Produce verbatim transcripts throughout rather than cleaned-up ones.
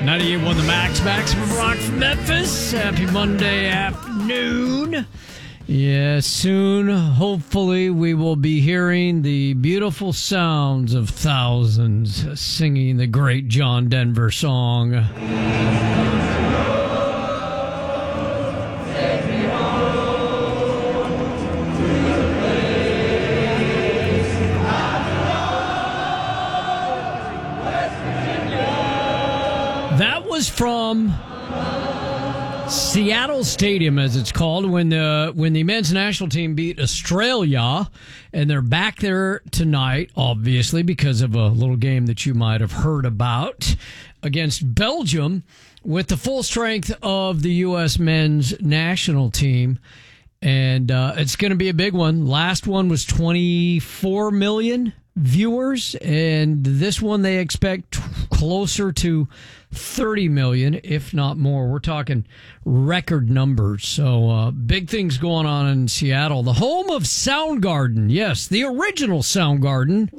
ninety-eight point one The Max. Max from Rock from Memphis. Happy Monday afternoon. Yeah, soon, hopefully, we will be hearing the beautiful sounds of thousands singing the great John Denver song. That was from Seattle Stadium, as it's called, when the when the men's national team beat Australia, and they're back there tonight, obviously, because of a little game that you might have heard about, against Belgium, with the full strength of the U S men's national team. And uh, it's going to be a big one. Last one was twenty-four million viewers, and this one they expect closer to thirty million, if not more. We're talking record numbers. So uh, big things going on in Seattle, the home of Soundgarden. Yes, the original Soundgarden.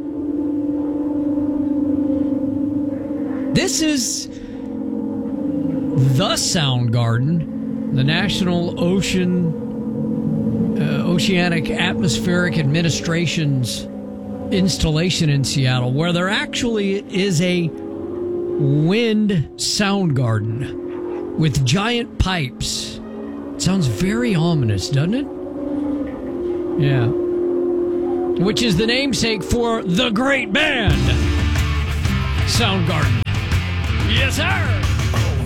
This is the Soundgarden, the National Ocean uh, Oceanic Atmospheric Administration's installation in Seattle, where there actually is a wind sound garden with giant pipes. Sounds very ominous, doesn't it? Yeah. Which is the namesake for the great band Soundgarden. Yes, sir.